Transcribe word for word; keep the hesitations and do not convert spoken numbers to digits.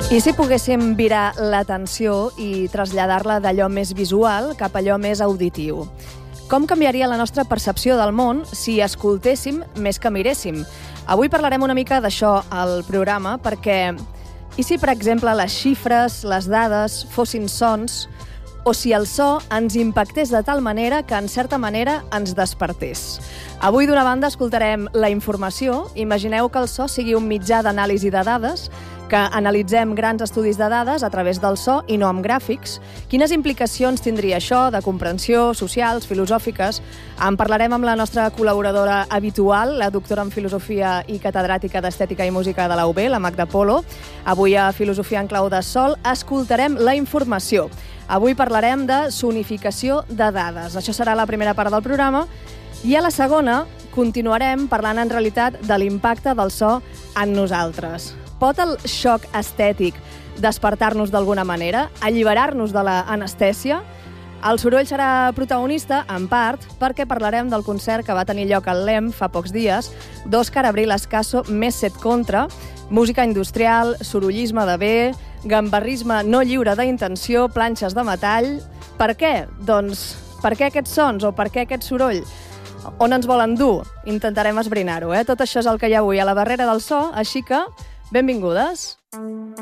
I si poguéssim virar l'atenció i traslladar-la d'allò més visual cap a allò més auditiu? Com canviaria la nostra percepció del món si escoltéssim més que miréssim? Avui parlarem una mica d'això al programa perquè i si, per exemple, les xifres, les dades fossin sons o si el so ens impactés de tal manera que, en certa manera, ens despertés. Avui, d'una banda, escoltarem la informació. Imagineu que el so sigui un mitjà d'anàlisi de dades, que analitzem grans estudis de dades a través del so i no amb gràfics. Quines implicacions tindria això de comprensió, socials, filosòfiques? En parlarem amb la nostra col·laboradora habitual, la doctora en Filosofia i catedràtica d'Estètica i Música de la U B, la Magda Polo. Avui a Filosofia en clau de sol escoltarem la informació. Avui parlarem de sonificació de dades. Això serà la primera part del programa. I a la segona continuarem parlant en realitat de l'impacte del so en nosaltres. Pot el xoc estètic despertar-nos d'alguna manera, alliberar-nos de l'anestèsia? El soroll serà protagonista, en part, perquè parlarem del concert que va tenir lloc al Lem fa pocs dies, d'Òscar Abril Escaso més set contra, música industrial, sorollisme de bé, gambarrisme no lliure d'intenció, planxes de metall. Per què? Doncs, per què aquests sons o per què aquest soroll? On ens volen dur? Intentarem esbrinar-ho, eh? Tot això és el que hi ha avui a la barrera del so, així que benvingudes.